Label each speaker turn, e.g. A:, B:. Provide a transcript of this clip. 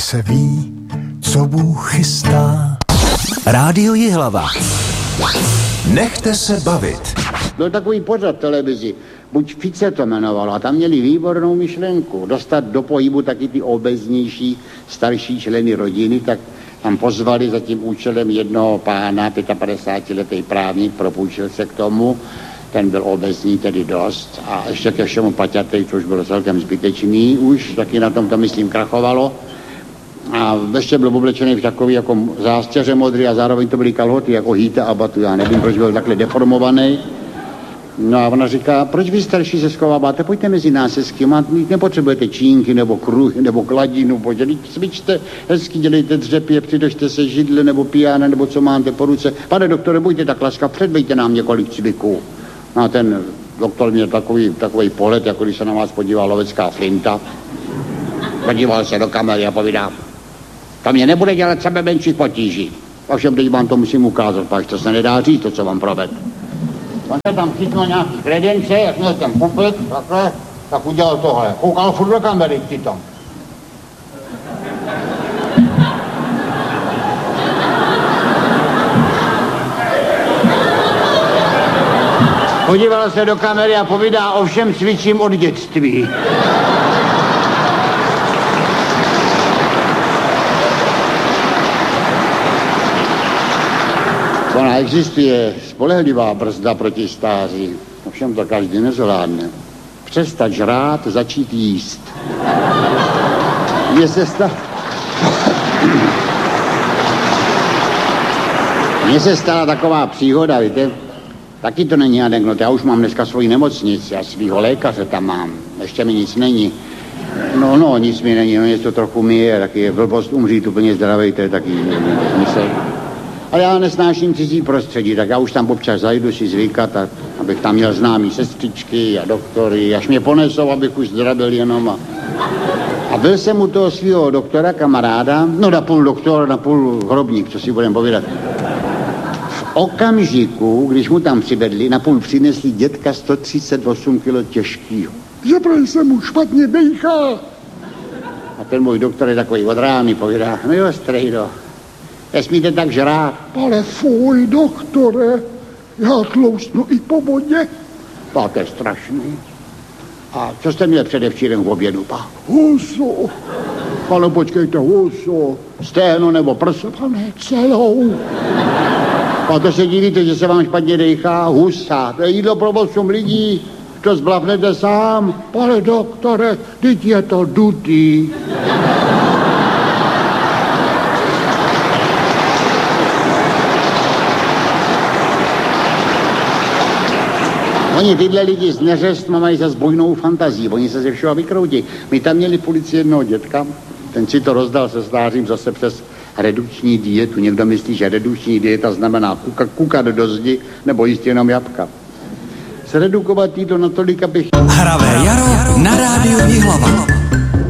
A: se ví, co Bůh chystá.
B: Rádio Jihlava. Nechte se bavit.
C: Byl takový pořad televizi, buď Fice to jmenovalo, a tam měli výbornou myšlenku, dostat do pohybu taky ty obeznější, starší členy rodiny, tak tam pozvali za tím účelem jednoho pána, 55letý právník, propůjčil se k tomu, ten byl obezní tedy dost a ještě ke všemu paťatej, což bylo celkem zbytečný už, taky na tom to myslím krachovalo. A ještě byl oblečený v takový jako zástěře modrý a zároveň to byly kalhoty jako hýta a batu, já nevím, proč byl takhle deformovaný. No a ona říká, proč vy starší se schováváte, pojďte mezi nás hezky, nepotřebujete čínky nebo kruhy nebo kladinu, pojďte, cvičte hezky, dělejte dřepě, přidržte se židle nebo pijána nebo co máte po ruce. Pane doktore, buďte tak laskav, předvejte nám několik cviků. No a ten doktor měl takový pohled, jako když se na vás podíval lovecká flinta. Podíval se do kamery a povídá, to mě nebude dělat sebe menších potíží. Ovšem teď vám to musím ukázat, pak to se nedá říct, to, co vám proved. On se tam chytnul nějaký kredence, jak měl ten pupek, takhle, tak udělal tohle. Koukal furt do kamery přitom. Podíval se do kamery a povídá, ovšem cvičím od dětství. Ona existuje spolehlivá brzda proti stáří, ovšem to každý nezvládne. Přestat žrát, začít jíst. Mně se stala taková příhoda, víte, taky to není anekdota, já už mám dneska svoji nemocnici a svýho lékaře tam mám, ještě mi nic není. No, nic mi není, no něco trochu mi je, taky je blbost umřít úplně zdravej, to je taky mysl. A já nesnáším cizí prostředí, tak já už tam občas zajdu si zvykat, abych tam měl známý sestřičky a doktory, až mě ponesou, abych už zdravil jenom. A byl jsem u toho svého doktora, kamaráda, no napůl doktor, napůl hrobník, co si budem povídat. V okamžiku, když mu tam přivedli, napůl přinesli dětka 138 kg těžkýho.
A: Že prej se mu špatně dejchá.
C: A ten můj doktor je takový odrávný, povídá, no jo, strejdo, nesmíte tak žrát.
A: Ale fuj, doktore, já tloustnu i po vodě.
C: To je strašný. A co jste měl předevčírem v obědu, pá?
A: Huso.
C: Pane, počkejte, huso. Stehno nebo prso?
A: Pane, celou.
C: A to se divíte, že se vám špatně dejchá? Husa. To je jídlo pro 8 lidí. To zblavnete sám.
A: Pane doktore, teď je to dutý.
C: Oni tyhle lidi z neřestma mají zase bujnou fantazii, oni se ze všeho vykroutí. My tam měli v policii jednoho dětka, ten si to rozdal se stářím zase přes redukční dietu. Někdo myslí, že redukční dieta znamená kukat do zdi nebo jíst jenom jabka. Zredukovat jí to natolik, abych...
B: Hravé jaro na rádiu Jihlava.